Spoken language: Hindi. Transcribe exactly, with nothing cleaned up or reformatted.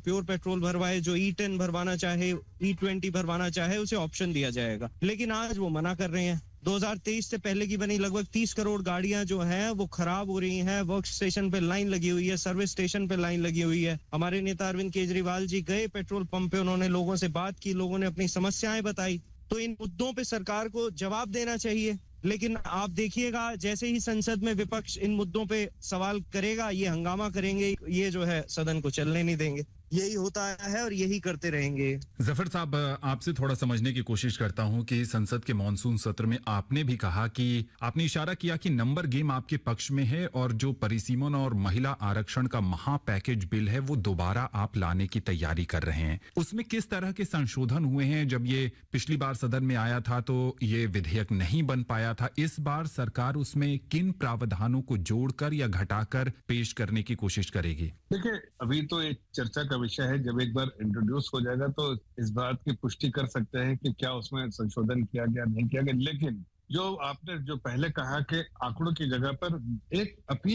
प्योर पेट्रोल भरवाए, जो ई टेन भरवाना चाहे, ई ट्वेंटी भरवाना चाहे, उसे ऑप्शन दिया जाएगा। लेकिन आज वो मना कर रहे हैं। दो हज़ार तेईस से पहले की बनी लगभग तीस करोड़ गाड़ियां जो हैं वो खराब हो रही हैं, वर्क स्टेशन पे लाइन लगी हुई है, सर्विस स्टेशन पे लाइन लगी हुई है। हमारे नेता अरविंद केजरीवाल जी गए पेट्रोल पंप पे, उन्होंने लोगों से बात की, लोगों ने अपनी समस्याएं बताई। तो इन मुद्दों पे सरकार को जवाब देना चाहिए। लेकिन आप देखिएगा, जैसे ही संसद में विपक्ष इन मुद्दों पे सवाल करेगा, ये हंगामा करेंगे, ये जो है सदन को चलने नहीं देंगे। यही होता है और यही करते रहेंगे। जफर साहब, आपसे थोड़ा समझने की कोशिश करता हूं कि संसद के मॉनसून सत्र में आपने भी कहा कि आपने इशारा किया कि नंबर गेम आपके पक्ष में है और जो परिसीमन और महिला आरक्षण का महा पैकेज बिल है वो दोबारा आप लाने की तैयारी कर रहे हैं। उसमें किस तरह के संशोधन हुए हैं? जब ये पिछली बार सदन में आया था तो ये विधेयक नहीं बन पाया था। इस बार सरकार उसमें किन प्रावधानों को जोड़कर या घटाकर पेश करने की कोशिश करेगी? देखिए, अभी तो एक चर्चा का विषय है। जब एक बार इंट्रोड्यूस हो जाएगा तो इस बात की पुष्टि कर सकते हैं कि क्या उसमें संशोधन किया गया, नहीं किया गया। लेकिन जो आपने जो पहले कहा कि आंकड़ों की जगह पर एक अपील